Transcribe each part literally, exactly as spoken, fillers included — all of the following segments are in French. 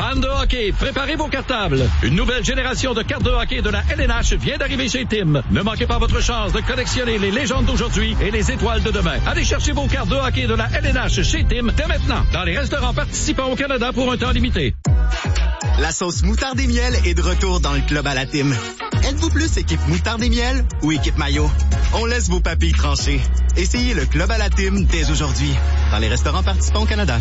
Fans de hockey, préparez vos cartables. Une nouvelle génération de cartes de hockey de la L N H vient d'arriver chez Tim. Ne manquez pas votre chance de collectionner les légendes d'aujourd'hui et les étoiles de demain. Allez chercher vos cartes de hockey de la L N H chez Tim dès maintenant, dans les restaurants participants au Canada pour un temps limité. La sauce moutarde et miel est de retour dans le club à la Tim. Êtes-vous plus équipe moutarde et miel ou équipe maillot? On laisse vos papilles trancher. Essayez le club à la Tim dès aujourd'hui, dans les restaurants participants au Canada.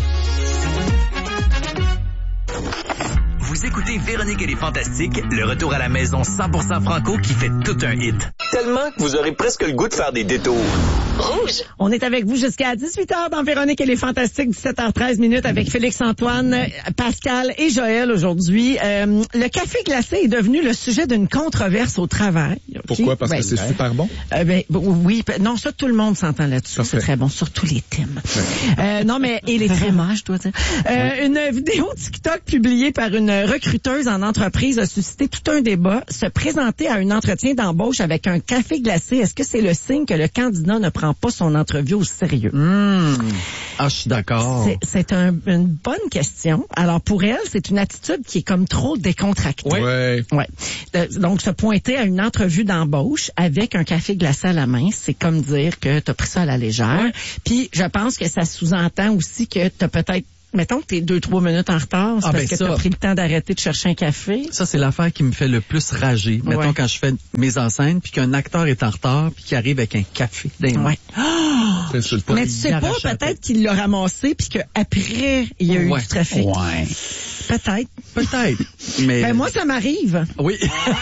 Vous écoutez Véronique et les Fantastiques, le retour à la maison cent pour cent franco qui fait tout un hit. Tellement que vous aurez presque le goût de faire des détours. Rouge. On est avec vous jusqu'à dix-huit heures dans Véronique et les Fantastiques, dix-sept heures treize minutes avec Félix-Antoine, Pascal et Joël aujourd'hui. Euh, le café glacé est devenu le sujet d'une controverse au travail. Okay? Pourquoi? Parce ben, que c'est ben, super bon? Euh, ben, oui, non, ça tout le monde s'entend là-dessus. Parfait. C'est très bon, surtout les thèmes. Euh, non, mais et les trémas, je dois dire. Euh, oui. Une vidéo TikTok publiée par une recruteuse en entreprise a suscité tout un débat. Se présenter à un entretien d'embauche avec un café glacé, est-ce que c'est le signe que le candidat ne prend pas son entrevue au sérieux? Mmh. Ah, je suis d'accord. C'est, c'est un, une bonne question. Alors, pour elle, c'est une attitude qui est comme trop décontractée. Oui. Ouais. Ouais. De, donc, se pointer à une entrevue d'embauche avec un café glacé à la main, c'est comme dire que t'as pris ça à la légère. Ouais. Puis, je pense que ça sous-entend aussi que t'as peut-être mettons que t'es deux, trois minutes en retard, c'est ah, parce ben que ça, t'as pris le temps d'arrêter de chercher un café. Ça, c'est l'affaire qui me fait le plus rager. Mettons ouais. quand je fais mes en-scènes, puis qu'un acteur est en retard, puis qu'il arrive avec un café dans les mains. Ouais. Oh! Mais tu sais pas, peut-être qu'il l'a ramassé, puis qu'après, il y a ouais. eu du trafic. Ouais. Peut-être. Peut-être. Mais... Ben, moi, ça m'arrive. Oui.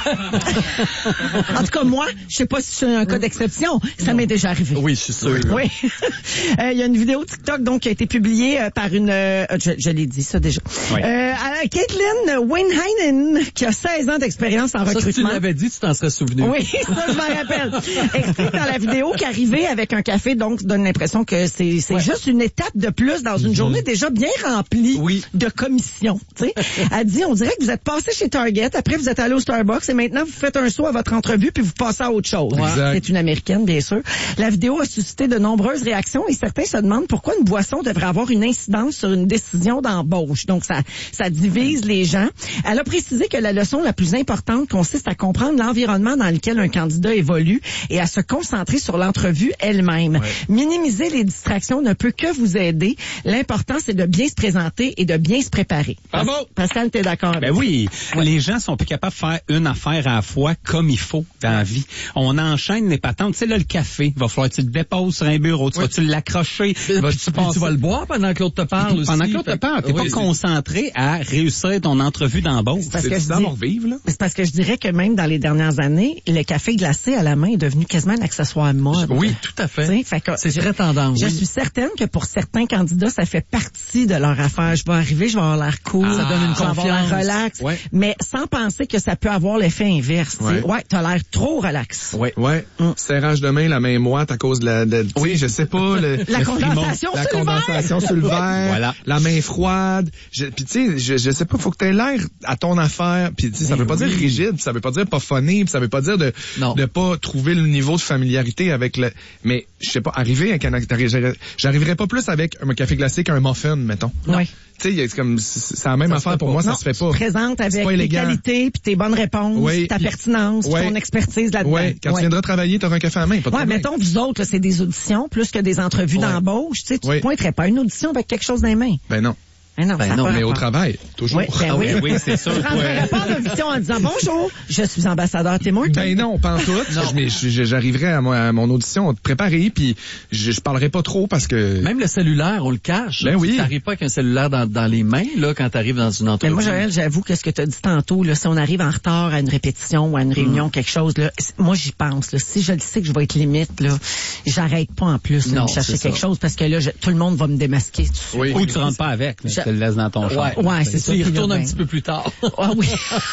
En tout cas, moi, je sais pas si c'est un cas d'exception. Ça m'est déjà arrivé. Oui, je suis sûr. Oui. Il euh, y a une vidéo TikTok, donc, qui a été publiée euh, par une, euh, je, je l'ai dit, ça, déjà. Oui. Euh, Caitlin Weinheinen, qui a seize ans d'expérience en ça, recrutement. Si tu l'avais dit, tu t'en serais souvenu. Oui, ça, je m'en rappelle. Explique dans la vidéo qu'arriver avec un café, donc, donne l'impression que c'est, c'est ouais. juste une étape de plus dans une mm-hmm. journée déjà bien remplie oui. de commissions. T'sais. Elle dit, on dirait que vous êtes passé chez Target, après vous êtes allé au Starbucks et maintenant vous faites un saut à votre entrevue puis vous passez à autre chose. Exact. C'est une Américaine, bien sûr. La vidéo a suscité de nombreuses réactions et certains se demandent pourquoi une boisson devrait avoir une incidence sur une décision d'embauche. Donc, ça, ça divise les gens. Elle a précisé que la leçon la plus importante consiste à comprendre l'environnement dans lequel un candidat évolue et à se concentrer sur l'entrevue elle-même. Ouais. Minimiser les distractions ne peut que vous aider. L'important, c'est de bien se présenter et de bien se préparer. Bravo! Pascal, t'es d'accord? Ben oui. Ouais. Les gens sont plus capables de faire une affaire à la fois comme il faut dans la vie. On enchaîne les patentes. Tu sais, là, le café, il va falloir que tu le déposes sur un bureau. Tu ouais. vas-tu l'accrocher? Tu, vas, tu, tu vas le boire pendant que l'autre te parle aussi. Pendant que l'autre te parle. T'es oui, pas c'est... concentré à réussir ton entrevue d'embauche. C'est parce c'est que je dis... vivre, là. C'est parce que je dirais que même dans les dernières années, le café glacé à la main est devenu quasiment un accessoire mode. Oui, tout à fait. fait que c'est très tendance. Je oui. suis certaine que pour certains candidats, ça fait partie de leur affaire. Je vais arriver, je vais avoir l'air cool. Ah, ça donne une confiance. Relax. Ouais. Mais sans penser que ça peut avoir l'effet inverse. Ouais, ouais t'as l'air trop relax. Ouais, ouais. Mm. Serrage de main, la main moite à cause de la, de, oui, je sais pas, le, la le condensation la sur condensation le sur le verre, voilà. La main froide. Je, puis tu sais, je, je sais pas, faut que t'aies l'air à ton affaire. Puis tu sais, ça veut pas oui. dire rigide, ça veut pas dire pas funny, puis ça veut pas dire de non. de pas trouver le niveau de familiarité avec le. Mais je sais pas, arriver avec un, j'arriverais pas plus avec un café glacé qu'un muffin, mettons. Oui. Tu sais, c'est comme c'est la même ça affaire pour moi, non, ça se fait pas. Tu te présentes avec tes qualités, puis tes bonnes réponses, oui, ta puis, pertinence, ouais, ton expertise là-dedans. Oui, quand ouais. tu viendras travailler, tu auras un café à la main, pas de ouais, problème. mettons, vous autres, là, c'est des auditions plus que des entrevues ouais. d'embauche. Tu sais, tu oui. te pointerais pas à une audition avec quelque chose dans les mains. Ben non. Ben non, ben ça non mais rapport. au travail, toujours. Oui, ben oui. Ah oui, c'est ça. Tu prendrais pas l'audition en disant bonjour, je suis ambassadeur Tim Hortons. Ben non, pas en tout. Mais j'arriverai à, à mon audition préparé, puis je, je parlerai pas trop parce que. Même le cellulaire, on le cache. Ben oui. T'arrives pas avec un cellulaire dans, dans les mains là quand t'arrives dans une entrevue. Mais moi, Joël, j'avoue que ce que t'as dit tantôt, là, si on arrive en retard à une répétition ou à une réunion, mm. quelque chose, là, moi j'y pense. Là, si je le sais que je vais être limite, là, j'arrête pas en plus là, de chercher quelque chose parce que là, je, tout le monde va me démasquer. Oui. Ou tu rentres pas avec, mais je... tu te le laisses dans ton champ. Ouais, ouais c'est ça. Il retourne un petit peu plus tard. Ah oui.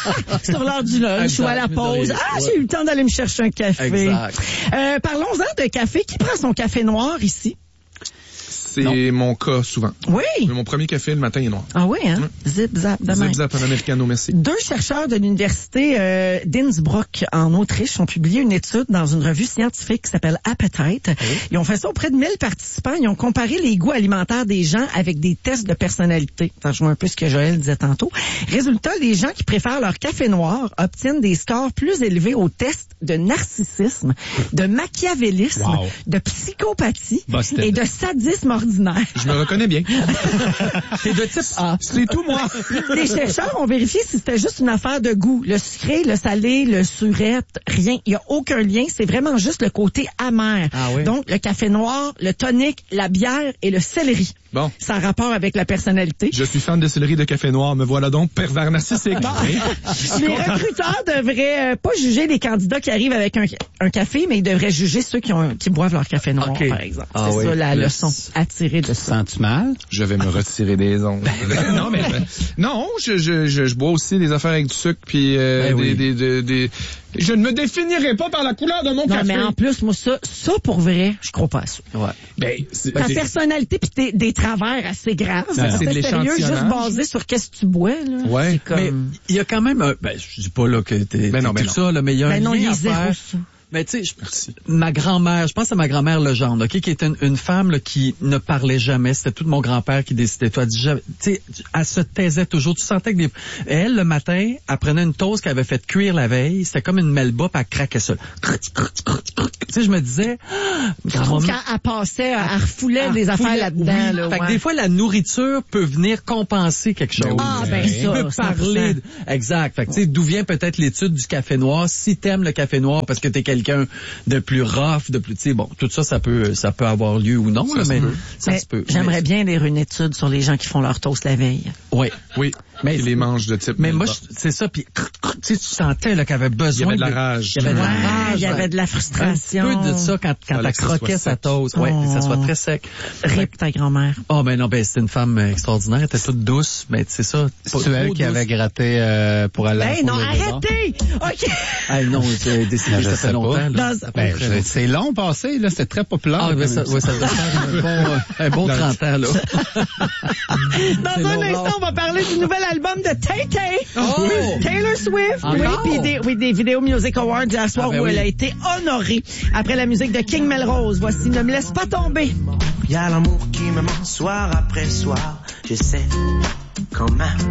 Sur l'heure du lunch ou à la pause. Ah, j'ai eu le temps d'aller me chercher un café. Exact. Euh, parlons-en de café. Qui prend son café noir ici? C'est Non. mon cas souvent. Oui. Mais mon premier café le matin est noir. Ah oui, hein? Ouais. Zip, zap, demain. Zip, zap, un americano, merci. Deux chercheurs de l'université euh, d'Innsbruck en Autriche ont publié une étude dans une revue scientifique qui s'appelle Appetite. Oui. Ils ont fait ça auprès de mille participants. Ils ont comparé les goûts alimentaires des gens avec des tests de personnalité. Ça rejoint un peu ce que Joël disait tantôt. Résultat, les gens qui préfèrent leur café noir obtiennent des scores plus élevés aux tests de narcissisme, de machiavélisme, wow. de psychopathie Busted. Et de sadisme ordinaire. Je me reconnais bien. C'est de type A. C'est tout, moi. Les chercheurs ont vérifié si c'était juste une affaire de goût. Le sucré, le salé, le surette, rien. Il n'y a aucun lien. C'est vraiment juste le côté amer. Ah oui. Donc, le café noir, le tonic, la bière et le céleri. Bon. Ça a rapport avec la personnalité. Je suis fan de céleri de café noir. Me voilà donc pervers narcissique. Bon. Les recruteurs devraient euh, pas juger les candidats qui arrivent avec un, un café, mais ils devraient juger ceux qui, ont, qui boivent leur café noir, okay. par exemple. Ah c'est oui. ça la le... leçon à tirer de ça. Sens-tu mal? Je vais me retirer des ongles. non, mais non, je, je, je, je bois aussi des affaires avec du sucre puis euh, ben des, oui. des, des, des, des... Je ne me définirai pas par la couleur de mon non, café. Non, mais en plus, moi, ça, ça pour vrai, je crois pas à ça. Ouais. Ben, c'est, Ta c'est... personnalité pis tes, des travers assez graves. Non, c'est, c'est de sérieux, juste basé sur qu'est-ce que tu bois, là. Ouais. Comme... Mais il y a quand même un, ben, je dis pas, là, que t'es, ben non, t'es ben tout non. ça, là, mais il y a ben un non, lien à faire. Mais tu sais, ma grand-mère, je pense à ma grand-mère Legendre, ok, qui était une, une femme là, qui ne parlait jamais. C'était tout mon grand-père qui décidait. Toi, tu sais, elle se taisait toujours. Tu sentais que des... elle le matin, elle prenait une toast qu'elle avait fait cuire la veille. C'était comme une melba, puis elle craquait ça. Tu sais, je me disais, je trouve qu'elle elle passait, elle, elle refoulait des affaires là-dedans. Oui. Là, fait ouais. que des fois, la nourriture peut venir compenser quelque chose. Ah ben ça, peut parler. Exact. Fait que tu sais, d'où vient peut-être l'étude du café noir. Si t'aimes le café noir parce que t'es quelqu'un de plus rough, de plus, tu sais, bon, tout ça, ça peut, ça peut avoir lieu ou non, ça là, se mais peut. ça mais se peut. J'aimerais mais... bien lire une étude sur les gens qui font leur toast la veille. Oui. Oui. Mais les manges de type. Mais moi, je, c'est ça, puis tu sais, tu sentais là qu'elle avait besoin. Il y avait de la rage. Il y avait de la ouais, rage. Il y avait de la frustration. Un peu de ça quand, quand elle croquait sa toast. Ouais, oh. que ça soit très sec. Rip ta grand-mère. Oh, ben non, ben c'était une femme extraordinaire. Elle était toute douce, mais c'est ça. C'est elle qui avait gratté euh, pour aller. Hey, non, arrêtez! OK. Hey, non, j'ai décidé ça fait longtemps. Là, Dans... ben, je, c'est long passé, là, c'était très populaire. Ah, ben ça, ouais, ça doit faire un bon, un bon trente ans, là. Dans un instant, on va parler du nouvel album de Tay Tay. Oh! Taylor Swift. Encore? Oui, puis des, oui, des Video Music Awards hier soir ah, ben où oui. elle a été honorée. Après la musique de King Melrose, voici Ne me laisse pas tomber. Il y a l'amour qui me ment soir après soir. Je sais comment